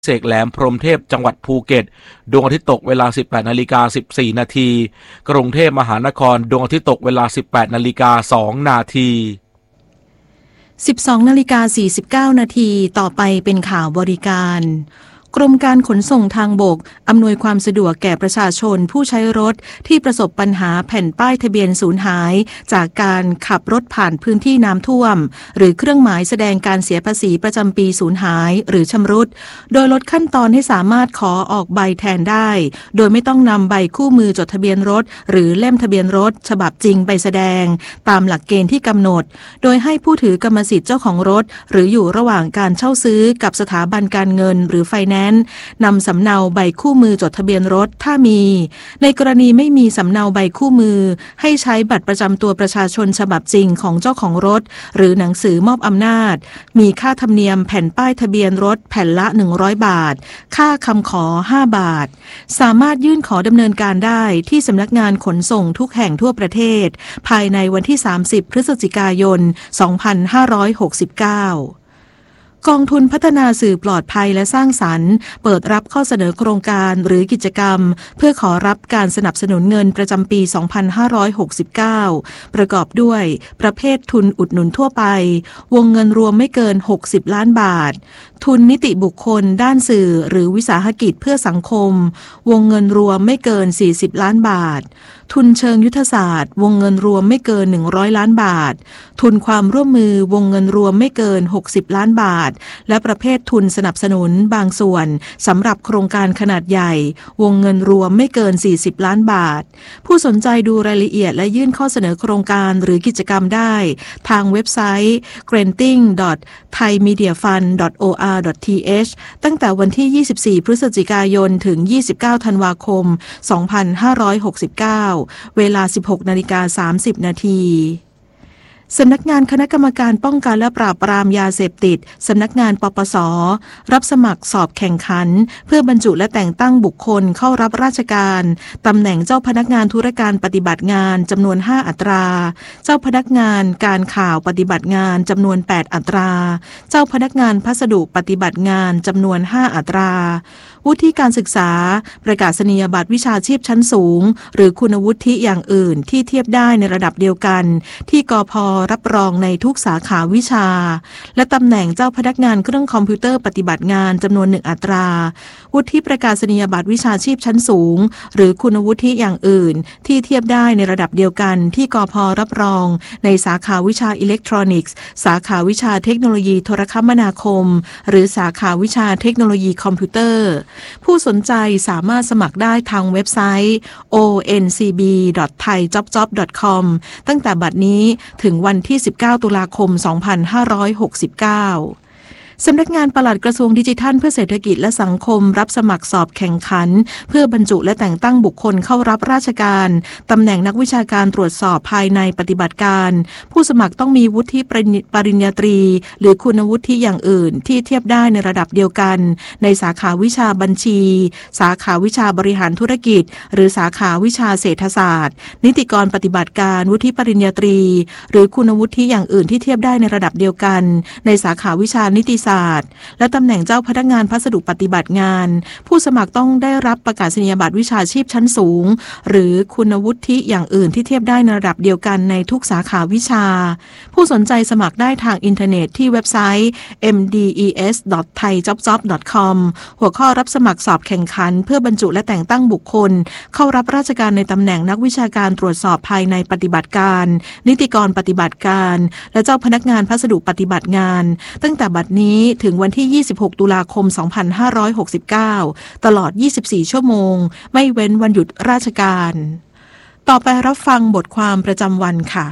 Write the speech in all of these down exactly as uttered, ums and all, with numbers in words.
เสกแหลมพรหมเทพจังหวัดภูเก็ตดวงอาทิตย์ตกเวลา สิบแปดนาฬิกาสิบสี่นาทีกรุงเทพมหานครดวงอาทิตย์ตกเวลา สิบแปดนาฬิกาสองนาทีสิบสองนาฬิกาสี่สิบเก้านาทีต่อไปเป็นข่าวบริการกรมการขนส่งทางบกอำนวยความสะดวกแก่ประชาชนผู้ใช้รถที่ประสบปัญหาแผ่นป้ายทะเบียนสูญหายจากการขับรถผ่านพื้นที่น้ำท่วมหรือเครื่องหมายแสดงการเสียภาษีประจำปีสูญหายหรือชำรุดโดยลดขั้นตอนให้สามารถขอออกใบแทนได้โดยไม่ต้องนำใบคู่มือจดทะเบียนรถหรือเล่มทะเบียนรถฉบับจริงไปแสดงตามหลักเกณฑ์ที่กำหนดโดยให้ผู้ถือกรรมสิทธิ์เจ้าของรถหรืออยู่ระหว่างการเช่าซื้อกับสถาบันการเงินหรือไฟแนนซ์นำสำเนาใบคู่มือจดทะเบียนรถถ้ามีในกรณีไม่มีสำเนาใบคู่มือให้ใช้บัตรประจำตัวประชาชนฉบับจริงของเจ้าของรถหรือหนังสือมอบอำนาจมีค่าธรรมเนียมแผ่นป้ายทะเบียนรถแผ่นละหนึ่งร้อยบาทค่าคำขอห้าบาทสามารถยื่นขอดำเนินการได้ที่สำนักงานขนส่งทุกแห่งทั่วประเทศภายในวันที่สามสิบพฤศจิกายนสองพันห้าร้อยหกสิบเก้ากองทุนพัฒนาสื่อปลอดภัยและสร้างสรรค์เปิดรับข้อเสนอโครงการหรือกิจกรรมเพื่อขอรับการสนับสนุนเงินประจำปีสองพันห้าร้อยหกสิบเก้าประกอบด้วยประเภททุนอุดหนุนทั่วไปวงเงินรวมไม่เกินหกสิบล้านบาททุนนิติบุคคลด้านสื่อหรือวิสาหกิจเพื่อสังคมวงเงินรวมไม่เกินสี่สิบล้านบาททุนเชิงยุทธศาสตร์วงเงินรวมไม่เกินหนึ่งร้อยล้านบาททุนความร่วมมือวงเงินรวมไม่เกินหกสิบล้านบาทและประเภททุนสนับสนุนบางส่วนสำหรับโครงการขนาดใหญ่วงเงินรวมไม่เกินสี่สิบล้านบาทผู้สนใจดูรายละเอียดและยื่นข้อเสนอโครงการหรือกิจกรรมได้ทางเว็บไซต์ กรันติ้ง ดอท ไทยมีเดียฟันด์ ดอท โอ อาร์ ดอท ที เอช ตั้งแต่วันที่ยี่สิบสี่พฤศจิกายนถึงยี่สิบเก้าธันวาคมสองพันห้าร้อยหกสิบเก้าเวลา สิบหกนาฬิกาสามสิบนาทีสำนักงานคณะกรรมการป้องกันและปราบปรามยาเสพติดสำนักงานปปส.รับสมัครสอบแข่งขันเพื่อบรรจุและแต่งตั้งบุคคลเข้ารับราชการตำแหน่งเจ้าพนักงานธุรการปฏิบัติงานจำนวนห้าอัตราเจ้าพนักงานการข่าวปฏิบัติงานจำนวนแปดอัตราเจ้าพนักงานพัสดุปฏิบัติงานจำนวนห้าอัตราวุฒิการศึกษาประกาศนียบัตรวิชาชีพชั้นสูงหรือคุณวุฒิอย่างอื่นที่เทียบได้ในระดับเดียวกันที่กพ.รับรองในทุกสาขาวิชาและตำแหน่งเจ้าพนักงานเครื่องคอมพิวเตอร์ปฏิบัติงานจำนวนหนึ่งอัตราวุฒิประกาศนียบัตรวิชาชีพชั้นสูงหรือคุณวุฒิอย่างอื่นที่เทียบได้ในระดับเดียวกันที่กพ.รับรองในสาขาวิชาอิเล็กทรอนิกส์สาขาวิชาเทคโนโลยีโทรคมนาคมหรือสาขาวิชาเทคโนโลยีคอมพิวเตอร์ผู้สนใจสามารถสมัครได้ทางเว็บไซต์ โอ เอ็น ซี บี ดอท ไทยจ็อบจ็อบ ดอท คอม ตั้งแต่บัดนี้ถึงวันที่สิบเก้าตุลาคมสองพันห้าร้อยหกสิบเก้าสำนักงานปลัดกระทรวงดิจิทัลเพื่อเศรษฐกิจและสังคมรับสมัครสอบแข่งขันเพื่อบรรจุและแต่งตั้งบุคคลเข้ารับราชการตำแหน่งนักวิชาการตรวจสอบภายในปฏิบัติการผู้สมัครต้องมีวุฒิปริญญาตรีหรือคุณวุฒิอย่างอื่นที่เทียบได้ในระดับเดียวกันในสาขาวิชาบัญชีสาขาวิชาบริหารธุรกิจหรือสาขาวิชาเศรษฐศาสตร์นิติกรปฏิบัติการวุฒิปริญญาตรีหรือคุณวุฒิอย่างอื่นที่เทียบได้ในระดับเดียวกันในสาขาวิชานิติศาสตร์และตำแหน่งเจ้าพนักงานพัสดุปฏิบัติงานผู้สมัครต้องได้รับประกาศนียบัตรวิชาชีพชั้นสูงหรือคุณวุฒิอย่างอื่นที่เทียบได้ในระดับเดียวกันในทุกสาขาวิชาผู้สนใจสมัครได้ทางอินเทอร์เน็ตที่เว็บไซต์ เอ็ม ดี อี เอส ดอท ไทยจ็อบจ็อบ ดอท คอม หัวข้อรับสมัครสอบแข่งขันเพื่อบรรจุและแต่งตั้งบุคคลเข้ารับราชการในตำแหน่งนักวิชาการตรวจสอบภายในปฏิบัติการนิติกรปฏิบัติการและเจ้าพนักงานพัสดุปฏิบัติงานตั้งแต่บัดนี้ถึงวันที่ยี่สิบหกตุลาคมสองพันห้าร้อยหกสิบเก้าตลอดยี่สิบสี่ชั่วโมงไม่เว้นวันหยุดราชการต่อไปรับฟังบทความประจำวันค่ะ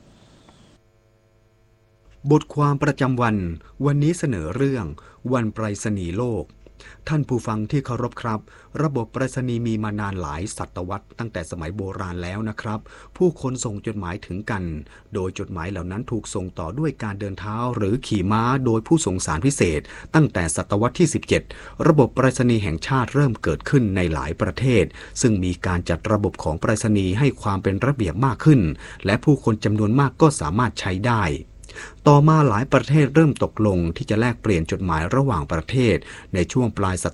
บทความประจำวันวันนี้เสนอเรื่องวันไปรษณีย์โลกท่านผู้ฟังที่เคารพครับระบบไปรษณีย์มีมานานหลายศตวรรษตั้งแต่สมัยโบราณแล้วนะครับผู้คนส่งจดหมายถึงกันโดยจดหมายเหล่านั้นถูกส่งต่อด้วยการเดินเท้าหรือขี่ม้าโดยผู้ส่งสารพิเศษตั้งแต่ศตวรรษที่สิบเจ็ดระบบไปรษณีย์แห่งชาติเริ่มเกิดขึ้นในหลายประเทศซึ่งมีการจัดระบบของไปรษณีย์ให้ความเป็นระเบียบมากขึ้นและผู้คนจำนวนมากก็สามารถใช้ได้ต่อมาหลายประเทศเริ่มตกลงที่จะแลกเปลี่ยนจดหมายระหว่างประเทศในช่วงปลายศ